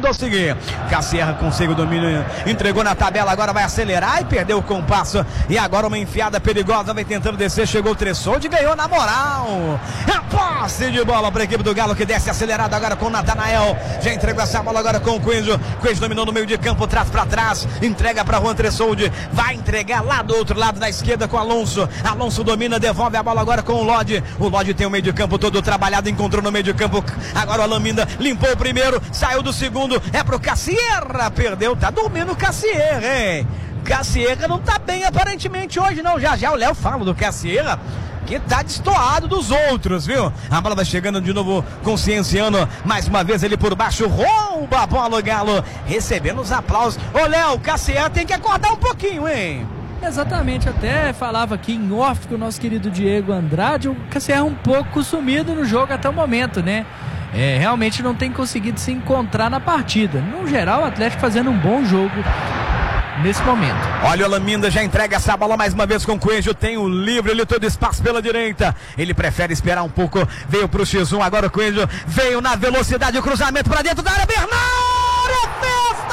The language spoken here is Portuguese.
mandou seguir. Cassierra consegue o domínio, entregou na tabela, agora vai acelerar e perdeu o compasso. E agora uma enfiada perigosa, vai tentando descer, chegou o Tressoldi e ganhou na moral. É posse de bola para a equipe do Galo, que desce acelerado agora com o Natanael. Já entregou essa bola agora com o Coelho. Coelho dominou no meio de campo, traz para trás, entrega para Juan Tressoldi, vai entregar lá do outro lado da esquerda com o Alonso. Alonso domina, devolve a bola agora com o Lodi. O Lodi tem o meio de campo todo trabalhado, encontrou no meio de campo. Agora o Alaminda limpou o primeiro, saiu do segundo, é pro Cassierra, perdeu, tá dormindo o Cassierra, hein? Cassierra não tá bem aparentemente hoje não, já o Léo fala do Cassierra, que tá destoado dos outros, viu? A bola vai chegando de novo com o Cienciano, mais uma vez ele por baixo, rouba a bola o Galo, recebendo os aplausos. Ô Léo, o Cassierra tem que acordar um pouquinho, hein? Exatamente, até falava aqui em off com o nosso querido Diego Andrade, o Cassierra um pouco sumido no jogo até o momento, né? Realmente não tem conseguido se encontrar na partida. No geral, o Atlético fazendo um bom jogo nesse momento. Olha o Alaminda, já entrega essa bola mais uma vez com o Coelho, tem o livre ali, todo espaço pela direita, ele prefere esperar um pouco, veio pro X1, agora o Coelho veio na velocidade, o cruzamento para dentro da área, Bernardo fez